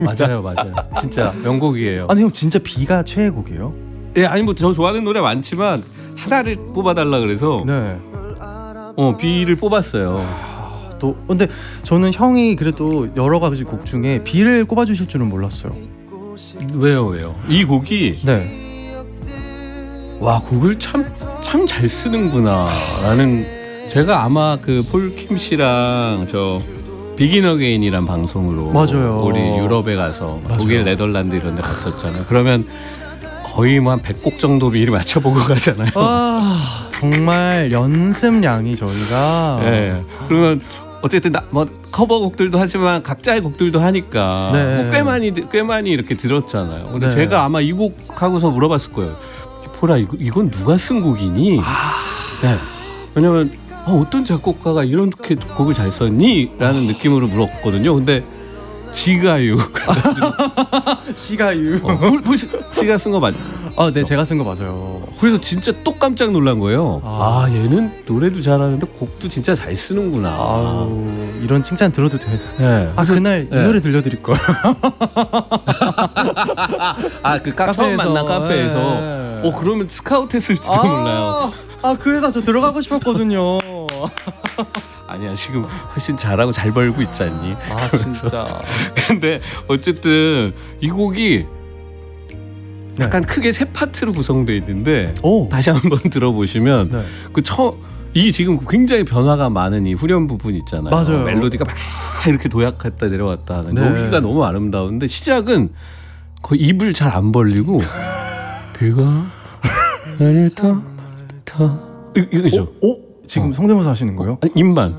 맞아요. 진짜 명곡이에요. 아니 형 진짜 비가 최애곡이에요? 예, 아니 뭐 저 좋아하는 노래 많지만 하나를 뽑아달라 그래서 네. 비를 뽑았어요. 또 근데 저는 형이 그래도 여러 가지 곡 중에 비를 꼽아주실 줄은 몰랐어요. 왜요? 이 곡이 네. 와 곡을 참 잘 쓰는구나 라는 제가 아마 그 폴킴 씨랑 저 비긴 어게인이란 방송으로 맞아요. 우리 유럽에 가서 맞아요. 독일, 네덜란드 이런 데 갔었잖아요. 그러면 거의 뭐 한 100곡 정도 미리 맞춰보고 가잖아요. 아 정말 연습량이 저희가 네. 그러면 어쨌든 뭐 커버곡들도 하지만 각자의 곡들도 하니까 네. 뭐 꽤 많이 이렇게 들었잖아요. 근데 네. 제가 아마 이 곡 하고서 물어봤을 거예요. 포라 이건 누가 쓴 곡이니? 네. 왜냐면 어떤 작곡가가 이렇게 곡을 잘 썼니? 라는 느낌으로 물었거든요. 근데 지가유. 시가유. 지가 쓴 거 맞? 네 제가 쓴 거 맞아요. 그래서 진짜 또 깜짝 놀란 거예요. 얘는 노래도 잘하는데 곡도 진짜 잘 쓰는구나. 아우 이런 칭찬 들어도 돼. 네. 그날 이 노래 들려드릴 걸. 그 처음 만난 카페에서. 네. 그러면 스카우트했을지도 몰라요. 그 회사 저 들어가고 싶었거든요. 아니야 지금 훨씬 잘하고 잘 벌고 있지 않니? 진짜. 근데 어쨌든 이 곡이 네. 약간 크게 세 파트로 구성되어 있는데 오. 다시 한번 들어보시면 네. 이 지금 굉장히 변화가 많은 이 후렴 부분 있잖아요. 맞아요. 멜로디가 막 이렇게 도약했다 내려왔다 하는 네. 여기가 너무 아름다운데 시작은 거의 입을 잘 안 벌리고 비가 내리다 이거죠. 지금 성대모사 하시는 거예요? 아니, 입만